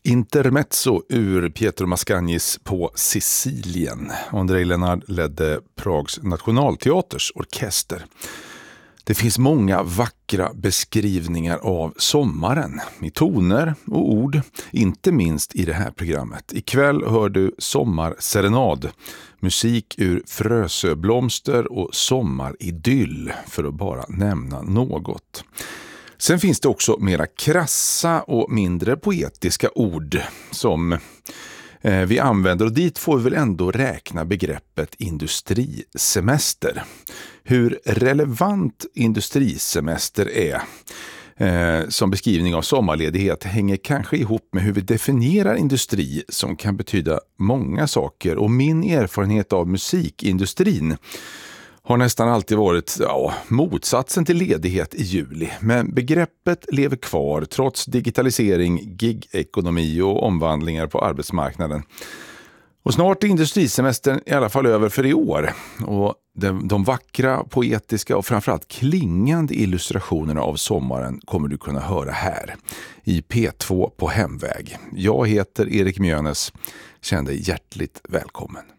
Intermezzo ur Pietro Mascagnis På Sicilien. Andrei Lenard ledde Prags nationalteaters orkester. Det finns många vackra beskrivningar av sommaren i toner och ord, inte minst i det här programmet. Ikväll hör du sommarserenad, musik ur Frösöblomster och sommaridyll, för att bara nämna något. Sen finns det också mera krassa och mindre poetiska ord som vi använder, och dit får vi väl ändå räkna begreppet industrisemester. Hur relevant industrisemester är som beskrivning av sommarledighet hänger kanske ihop med hur vi definierar industri, som kan betyda många saker. Och min erfarenhet av musikindustrin har nästan alltid varit motsatsen till ledighet i juli. Men begreppet lever kvar trots digitalisering, gig-ekonomi och omvandlingar på arbetsmarknaden. Och snart är industrisemestern i alla fall över för i år. Och de vackra, poetiska och framförallt klingande illustrationerna av sommaren kommer du kunna höra här i P2 på hemväg. Jag heter Erik Mjönes. Känn dig hjärtligt välkommen.